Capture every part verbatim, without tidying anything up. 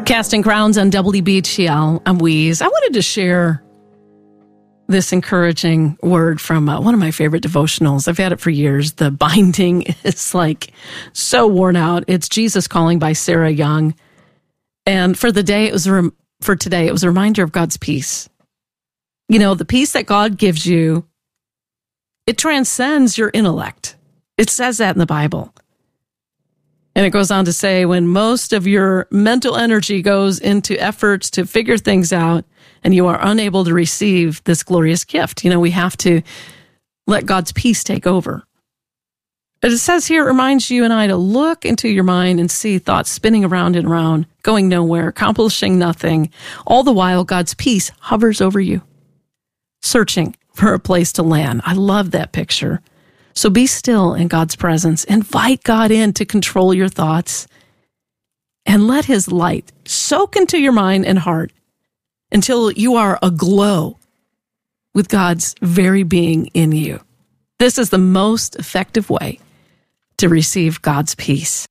Casting Crowns on W B G L. I'm Weeze. I wanted to share this encouraging word from uh, one of my favorite devotionals. I've had it for years. The binding is like so worn out. It's Jesus Calling by Sarah Young. And for the day, it was a rem- for today, it was a reminder of God's peace. You know, the peace that God gives you, it transcends your intellect. It says that in the Bible. And it goes on to say, when most of your mental energy goes into efforts to figure things out and you are unable to receive this glorious gift, you know, we have to let God's peace take over. But it says here, it reminds you and I to look into your mind and see thoughts spinning around and around, going nowhere, accomplishing nothing. All the while, God's peace hovers over you, searching for a place to land. I love that picture. So be still in God's presence. Invite God in to control your thoughts and let his light soak into your mind and heart until you are aglow with God's very being in you. This is the most effective way to receive God's peace.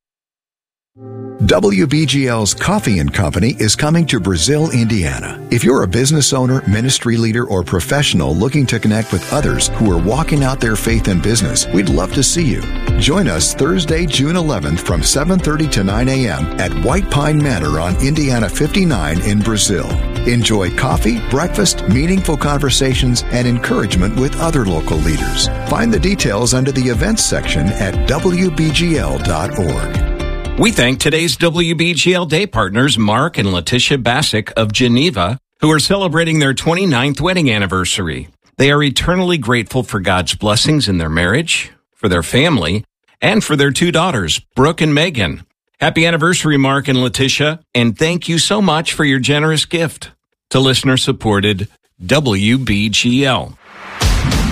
W B G L's Coffee and Company is coming to Brazil, Indiana. If you're a business owner, ministry leader, or professional looking to connect with others who are walking out their faith in business, we'd love to see you. Join us Thursday, June eleventh from seven thirty to nine a.m. at White Pine Manor on Indiana fifty-nine in Brazil. Enjoy coffee, breakfast, meaningful conversations, and encouragement with other local leaders. Find the details under the events section at w b g l dot org. We thank today's W B G L Day partners, Mark and Letitia Bassick of Geneva, who are celebrating their twenty-ninth wedding anniversary. They are eternally grateful for God's blessings in their marriage, for their family, and for their two daughters, Brooke and Megan. Happy anniversary, Mark and Letitia, and thank you so much for your generous gift to listener-supported W B G L.